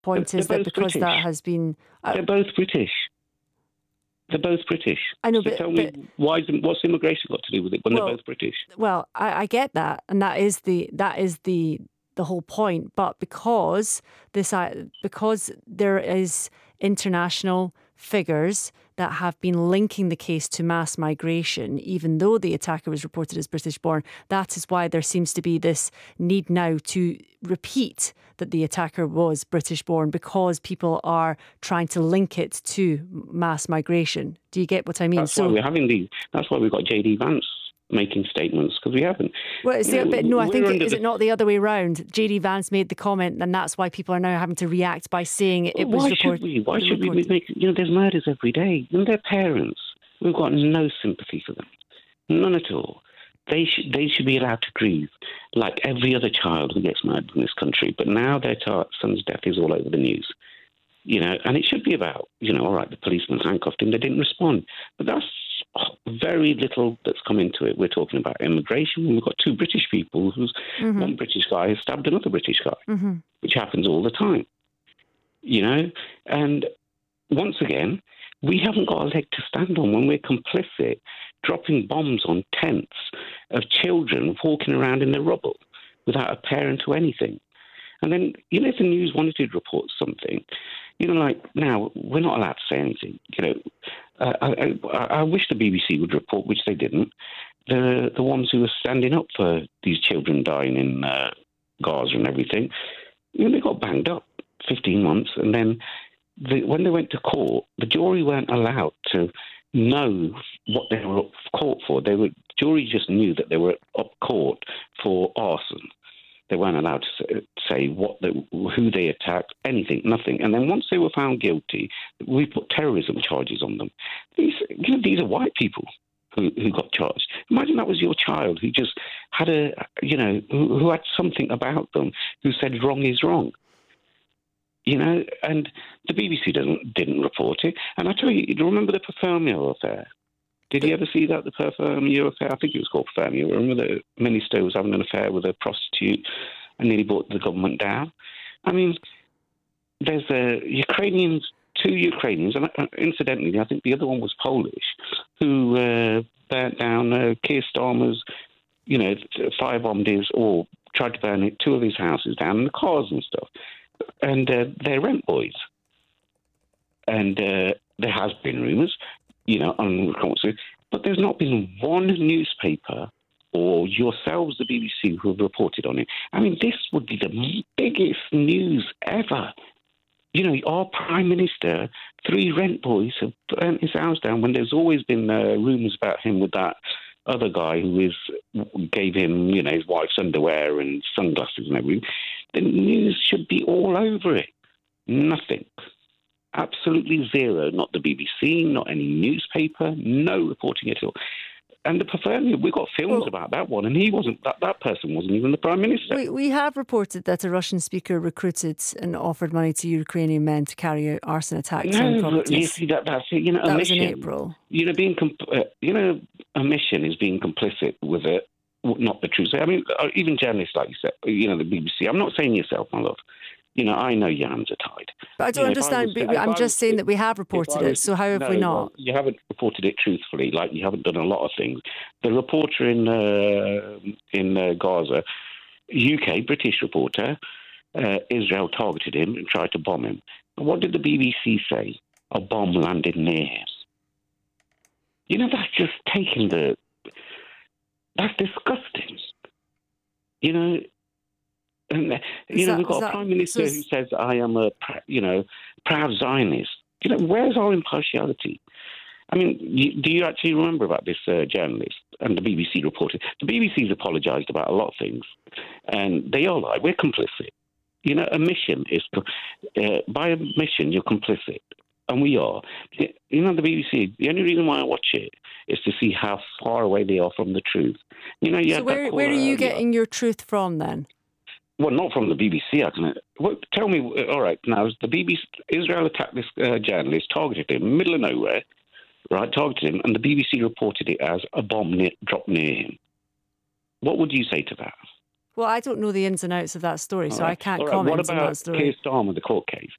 point is that because British. that has been... They're both British. They're both British. I know, so but... tell me, what's immigration got to do with it when they're both British? Well, I get that, and that is the whole point. But because there is international figures that have been linking the case to mass migration, even though the attacker was reported as British-born, that is why there seems to be this need now to repeat that the attacker was British-born, because people are trying to link it to mass migration. Do you get what I mean? That's why we're having these. That's why we've got JD Vance making statements, because we haven't. Well, is it not the other way around? JD Vance made the comment, and that's why people are now having to react by saying it was reported. Why should we make? There's murders every day. And their parents, we've got no sympathy for them, none at all. They should be allowed to grieve like every other child who gets murdered in this country. But now their son's death is all over the news. And it should be about, all right, the policeman handcuffed him, they didn't respond. But that's very little that's come into it. We're talking about immigration. We've got two British people one British guy has stabbed another British guy, which happens all the time. And once again, we haven't got a leg to stand on when we're complicit, dropping bombs on tents of children walking around in the rubble without a parent or anything. And then, if the news wanted to report something, now we're not allowed to say anything. I wish the BBC would report, which they didn't, the ones who were standing up for these children dying in Gaza and everything. They got banged up 15 months, and then when they went to court, the jury weren't allowed to know what they were up court for. Jury just knew that they were up court for arson. They weren't allowed to say who they attacked, anything, nothing. And then once they were found guilty, we put terrorism charges on them. These are white people who got charged. Imagine that was your child who just had who had something about them, who said wrong is wrong. And the BBC didn't report it. And I tell you, remember the Perfumio affair? Did you ever see that, the Perfumio affair? I think it was called Perfumio. Remember that Minister was having an affair with a prostitute and nearly brought the government down? I mean, there's two Ukrainians, and incidentally, I think the other one was Polish, who burnt down Keir Starmer's, firebombed or tried to burn two of his houses down, and the cars and stuff. And they're rent boys. And there has been rumours, but there's not been one newspaper or yourselves, the BBC, who have reported on it. I mean, this would be the biggest news ever. Our Prime Minister, 3 rent boys have burnt his house down when there's always been rumours about him with that other guy who gave him, his wife's underwear and sunglasses and everything. The news should be all over it. Nothing. Absolutely zero. Not the BBC, not any newspaper, no reporting at all. And the Perfumio, we got films about that one, and he wasn't. That person wasn't even the Prime Minister. We have reported that a Russian speaker recruited and offered money to Ukrainian men to carry out arson attacks on properties. You see, that's it. That was in April. A mission is being complicit with it, not the truth. I mean, even journalists like you said, the BBC. I'm not saying yourself, my love. I know your hands are tied. But I don't understand. I'm just saying that we have reported it, so how have we not? Well, you haven't reported it truthfully, like you haven't done a lot of things. The reporter in Gaza, UK, British reporter, Israel targeted him and tried to bomb him. And what did the BBC say? A bomb landed near him. That's just taking that's disgusting. And we've got a Prime Minister who says, I am a proud Zionist. Where's our impartiality? I mean, do you actually remember about this journalist and the BBC reported? The BBC's apologised about a lot of things, and they all lie. We're complicit. A mission is, by a mission, you're complicit. And we are. The BBC, the only reason why I watch it is to see how far away they are from the truth. So where are you getting your truth from then? Well, not from the BBC. Tell me, all right, now, the BBC, Israel attacked this journalist, targeted him, middle of nowhere, right, targeted him, and the BBC reported it as a bomb dropped near him. What would you say to that? Well, I don't know the ins and outs of that story, so I can't comment on that story. What about Keir Starmer, the court case?